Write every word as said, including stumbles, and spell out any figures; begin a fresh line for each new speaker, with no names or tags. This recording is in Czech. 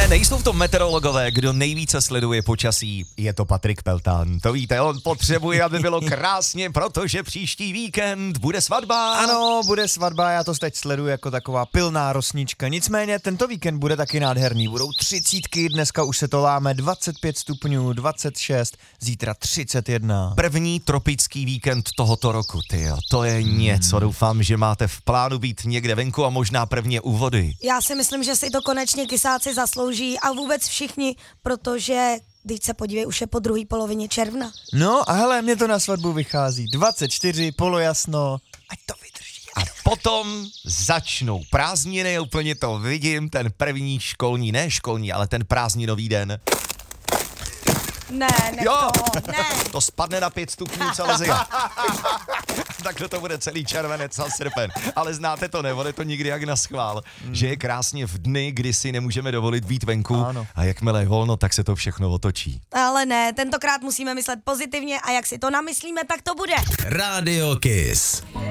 Ne, nejsou v tom meteorologové, kdo nejvíce sleduje počasí. Je to Patrik Peltán. To víte, on potřebuje, aby bylo krásně, protože příští víkend bude svatba.
Ano, bude svatba, já to teď sleduji jako taková pilná rosnička. Nicméně tento víkend bude taky nádherný. Budou třicítky, dneska už se to láme, dvacet pět stupňů, dvacet šest, zítra třicet jedna.
První tropický víkend tohoto roku, tyjo. To je něco, doufám, že máte v plánu být někde venku a možná prvně u vody.
Já si myslím, že si to konečně kysáci zaslouží a vůbec všichni, protože když se podívej, už je po druhé polovině června.
No a hele, mě to na svatbu vychází. dvacet čtyři, polojasno, ať to vydrží.
A potom začnou prázdniny, úplně to vidím, ten první školní, ne školní, ale ten prázdninový den.
Ne, ne,
Jo,
to, ne.
to spadne na pět stupňů Celsia. Takže to bude celý červenec a srpen. Ale znáte to, ne? On je to nikdy jak na schvál. Mm. Že je krásně v dny, kdy si nemůžeme dovolit být venku.
Ano.
A jakmile je volno, tak se to všechno otočí.
Ale ne, tentokrát musíme myslet pozitivně a jak si to namyslíme, tak to bude.
Radio Kiss.